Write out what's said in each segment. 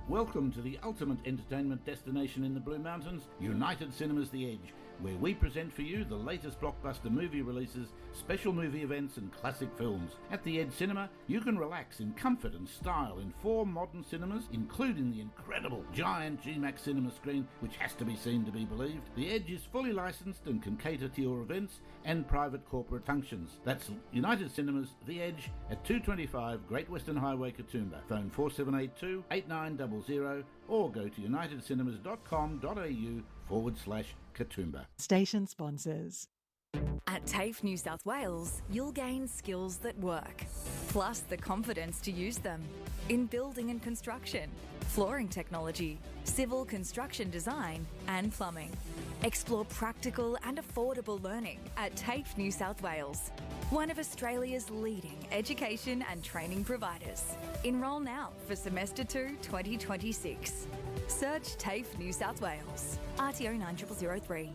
Welcome to the ultimate entertainment destination in the Blue Mountains, United Cinemas The Edge, where we present for you the latest blockbuster movie releases, special movie events and classic films. At The Edge Cinema, you can relax in comfort and style in 4 modern cinemas, including the incredible giant GMAX cinema screen, which has to be seen to be believed. The Edge is fully licensed and can cater to your events and private corporate functions. That's United Cinemas The Edge at 225 Great Western Highway, Katoomba. Phone 4782 8900 or go to unitedcinemas.com.au/Katoomba. Station sponsors. At TAFE New South Wales, you'll gain skills that work, plus the confidence to use them in building and construction, flooring technology, civil construction design and plumbing. Explore practical and affordable learning at TAFE New South Wales, one of Australia's leading education and training providers. Enrol now for Semester 2 2026. Search TAFE New South Wales. RTO 90003.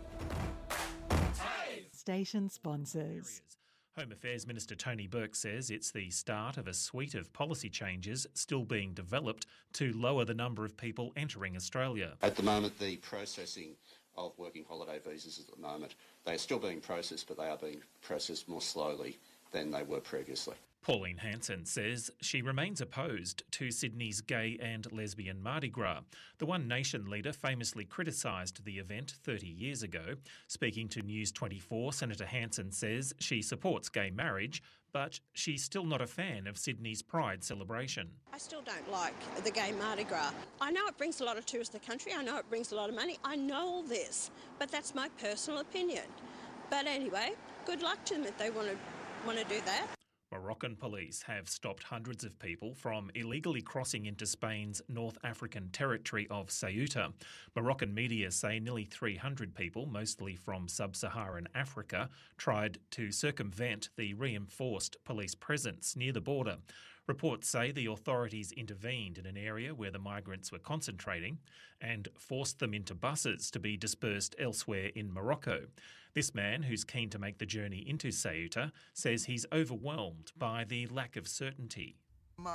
Station sponsors. Home Affairs Minister Tony Burke says it's the start of a suite of policy changes still being developed to lower the number of people entering Australia. At the moment, the processing of working holiday visas at the moment, they are still being processed, but they are being processed more slowly than they were previously. Pauline Hanson says she remains opposed to Sydney's gay and lesbian Mardi Gras. The One Nation leader famously criticised the event 30 years ago. Speaking to News 24, Senator Hanson says she supports gay marriage, but she's still not a fan of Sydney's Pride celebration. I still don't like the gay Mardi Gras. I know it brings a lot of tourists to the country. I know it brings a lot of money. I know all this, but that's my personal opinion. But anyway, good luck to them if they want to do that. Moroccan police have stopped hundreds of people from illegally crossing into Spain's North African territory of Ceuta. Moroccan media say nearly 300 people, mostly from sub-Saharan Africa, tried to circumvent the reinforced police presence near the border. Reports say the authorities intervened in an area where the migrants were concentrating and forced them into buses to be dispersed elsewhere in Morocco. This man, who's keen to make the journey into Ceuta, says he's overwhelmed by the lack of certainty. We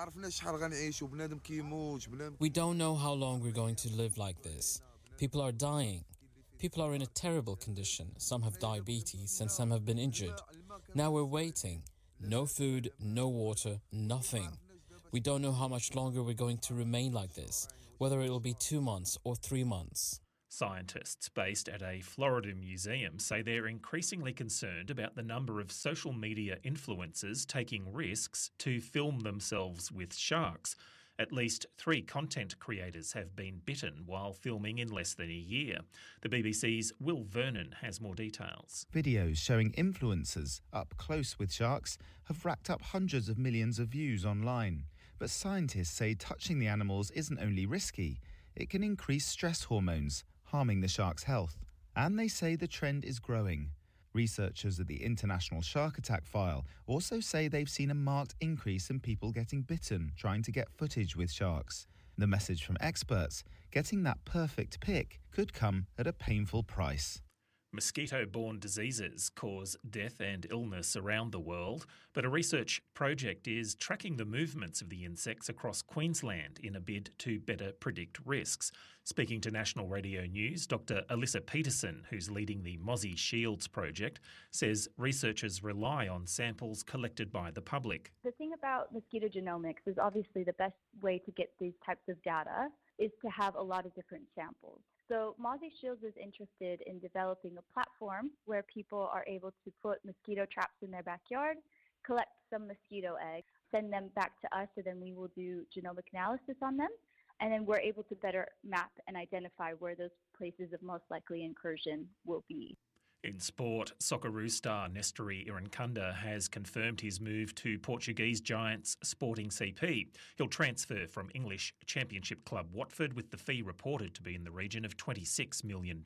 don't know how long we're going to live like this. People are dying. People are in a terrible condition. Some have diabetes and some have been injured. Now we're waiting. No food, no water, nothing. We don't know how much longer we're going to remain like this, whether it will be 2 months or 3 months. Scientists based at a Florida museum say they're increasingly concerned about the number of social media influencers taking risks to film themselves with sharks. At least 3 content creators have been bitten while filming in less than a year. The BBC's Will Vernon has more details. Videos showing influencers up close with sharks have racked up hundreds of millions of views online. But scientists say touching the animals isn't only risky, it can increase stress hormones, harming the shark's health. And they say the trend is growing. Researchers at the International Shark Attack File also say they've seen a marked increase in people getting bitten trying to get footage with sharks. The message from experts, getting that perfect pic could come at a painful price. Mosquito-borne diseases cause death and illness around the world, but a research project is tracking the movements of the insects across Queensland in a bid to better predict risks. Speaking to National Radio News, Dr. Alyssa Peterson, who's leading the Mozzie Shields project, says researchers rely on samples collected by the public. The thing about mosquito genomics is obviously the best way to get these types of data is to have a lot of different samples. So Mozzie Shields is interested in developing a platform where people are able to put mosquito traps in their backyard, collect some mosquito eggs, send them back to us, so then we will do genomic analysis on them, and then we're able to better map and identify where those places of most likely incursion will be. In sport, Socceroo star Nestory Irankunda has confirmed his move to Portuguese giants Sporting CP. He'll transfer from English Championship club Watford, with the fee reported to be in the region of $26 million.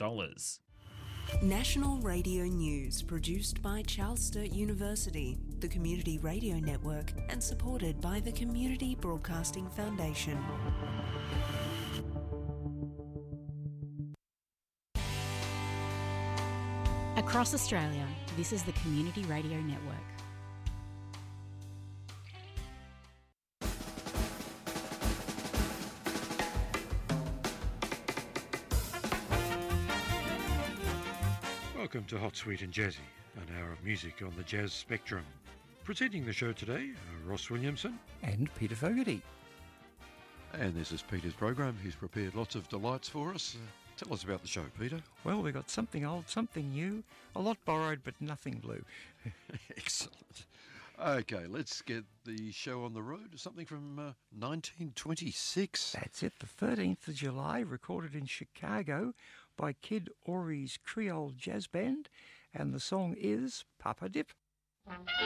National Radio News, produced by Charles Sturt University, the Community Radio Network, and supported by the Community Broadcasting Foundation. Across Australia, this is the Community Radio Network. Welcome to Hot, Sweet and Jazzy, an hour of music on the jazz spectrum. Presenting the show today are Ross Williamson and Peter Fogarty. And this is Peter's program. He's prepared lots of delights for us. Tell us about the show, Peter. Well, we got something old, something new, a lot borrowed but nothing blue. Excellent. Okay, let's get the show on the road. Something from 1926. That's it, the 13th of July, recorded in Chicago by Kid Ory's Creole Jazz Band, and the song is Papa Dip.